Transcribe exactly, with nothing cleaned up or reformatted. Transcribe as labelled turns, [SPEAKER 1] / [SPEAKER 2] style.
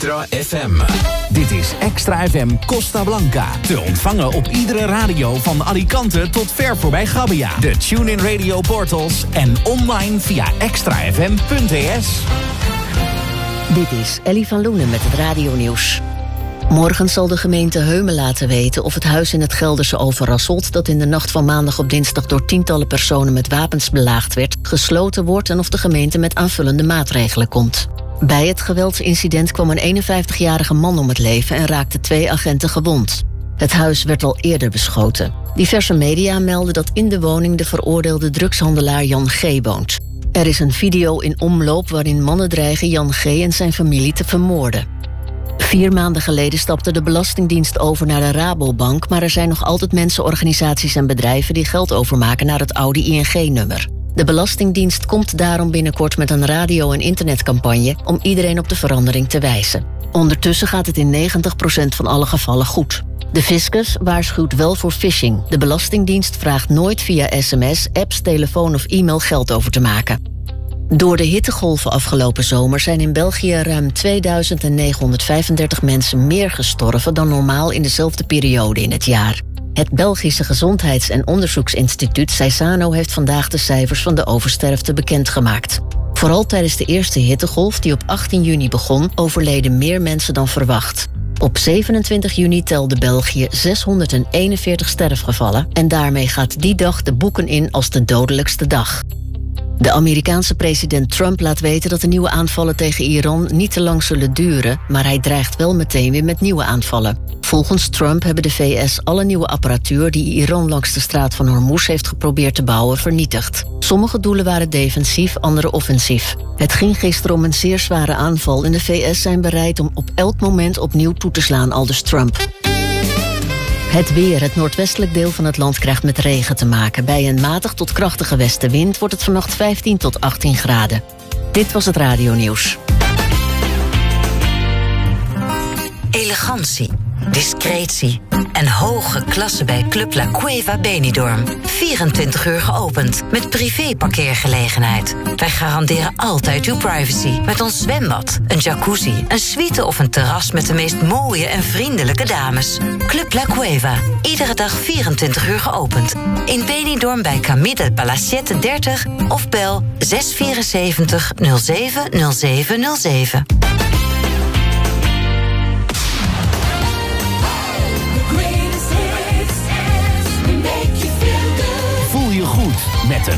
[SPEAKER 1] Extra F M. Dit is Extra F M Costa Blanca. Te ontvangen op iedere radio van Alicante tot ver voorbij Gabbia. De TuneIn Radio portals en online via extra f m punt e s.
[SPEAKER 2] Dit is Ellie van Loenen met het radionieuws. Morgen zal de gemeente Heumen laten weten of het huis in het Gelderse Overrasselt, dat in de nacht van maandag op dinsdag door tientallen personen met wapens belaagd werd, gesloten wordt en of de gemeente met aanvullende maatregelen komt. Bij het geweldsincident kwam een eenenvijftigjarige man om het leven en raakten twee agenten gewond. Het huis werd al eerder beschoten. Diverse media melden dat in de woning de veroordeelde drugshandelaar Jan G. woont. Er is een video in omloop waarin mannen dreigen Jan G. en zijn familie te vermoorden. Vier maanden geleden stapte de Belastingdienst over naar de Rabobank, maar er zijn nog altijd mensen, organisaties en bedrijven die geld overmaken naar het oude I N G-nummer. De Belastingdienst komt daarom binnenkort met een radio- en internetcampagne om iedereen op de verandering te wijzen. Ondertussen gaat het in negentig procent van alle gevallen goed. De fiscus waarschuwt wel voor phishing. De Belastingdienst vraagt nooit via sms, apps, telefoon of e-mail geld over te maken. Door de hittegolven afgelopen zomer zijn in België ruim tweeduizend negenhonderdvijfendertig mensen meer gestorven dan normaal in dezelfde periode in het jaar. Het Belgische Gezondheids- en Onderzoeksinstituut Seisano heeft vandaag de cijfers van de oversterfte bekendgemaakt. Vooral tijdens de eerste hittegolf, die op achttien juni begon, overleden meer mensen dan verwacht. Op zevenentwintig juni telde België zeshonderdeenenveertig sterfgevallen en daarmee gaat die dag de boeken in als de dodelijkste dag. De Amerikaanse president Trump laat weten dat de nieuwe aanvallen tegen Iran niet te lang zullen duren, maar hij dreigt wel meteen weer met nieuwe aanvallen. Volgens Trump hebben de V S alle nieuwe apparatuur die Iran langs de straat van Hormuz heeft geprobeerd te bouwen vernietigd. Sommige doelen waren defensief, andere offensief. Het ging gisteren om een zeer zware aanval en de V S zijn bereid om op elk moment opnieuw toe te slaan, aldus Trump. Het weer. Het noordwestelijk deel van het land krijgt met regen te maken. Bij een matig tot krachtige westenwind wordt het vannacht vijftien tot achttien graden. Dit was het radionieuws.
[SPEAKER 3] Elegantie, discretie en hoge klasse bij Club La Cueva Benidorm. vierentwintig uur geopend, met privé-parkeergelegenheid. Wij garanderen altijd uw privacy met ons zwembad, een jacuzzi, een suite of een terras met de meest mooie en vriendelijke dames. Club La Cueva, iedere dag vierentwintig uur geopend. In Benidorm bij Camille del Palaciette dertig of bel zes vier zeven nul zeven nul zeven nul zeven.